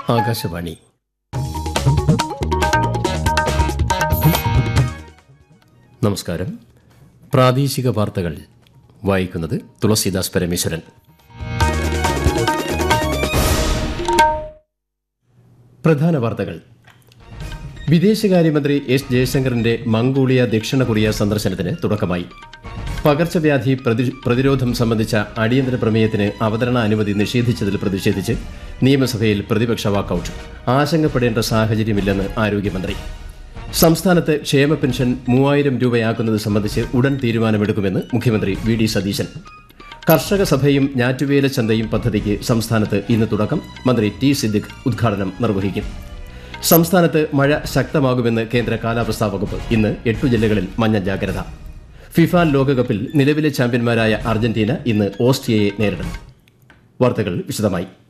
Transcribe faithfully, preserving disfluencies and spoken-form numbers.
ആകാശവാണി. നമസ്കാരം. പ്രാദേശിക വാർത്തകൾ വായിക്കുന്നത് തുളസീദാസ് പരമേശ്വരൻ. പ്രധാന വാർത്തകൾ. വിദേശകാര്യമന്ത്രി എസ് ജയശങ്കറിന്റെ മംഗോളിയ ദക്ഷിണ കൊറിയ സന്ദർശനത്തിന് തുടക്കമായി. പകർച്ചവ്യാധി പ്രതിരോധം സംബന്ധിച്ച അടിയന്തര പ്രമേയത്തിന് അവതരണ അനുമതി നിഷേധിച്ചതിൽ പ്രതിഷേധിച്ച് നിയമസഭയിൽ പ്രതിപക്ഷ വാക്കൌട്ട്. ആശങ്കപ്പെടേണ്ട സാഹചര്യമില്ലെന്ന് ആരോഗ്യമന്ത്രി. സംസ്ഥാനത്ത് ക്ഷേമ പെൻഷൻ മൂവായിരം രൂപയാക്കുന്നത് സംബന്ധിച്ച് ഉടൻ തീരുമാനമെടുക്കുമെന്ന് മുഖ്യമന്ത്രി വി ഡി സതീശൻ. കർഷക സഭയും ഞാറ്റുവേല ചന്തയും പദ്ധതിക്ക് സംസ്ഥാനത്ത് ഇന്ന് തുടക്കം. മന്ത്രി ടി സിദ്ദിഖ് ഉദ്ഘാടനം നിർവഹിക്കും. സംസ്ഥാനത്ത് മഴ ശക്തമാകുമെന്ന് കേന്ദ്ര കാലാവസ്ഥാ വകുപ്പ്. ഇന്ന് എട്ടു ജില്ലകളിൽ മഞ്ഞ ജാഗ്രത. ഫിഫ ലോകകപ്പിൽ നിലവിലെ ചാമ്പ്യന്മാരായ അർജന്റീന ഇന്ന് ഓസ്ട്രിയയെ നേരിടും. വാർത്തകൾ വിശദമായി.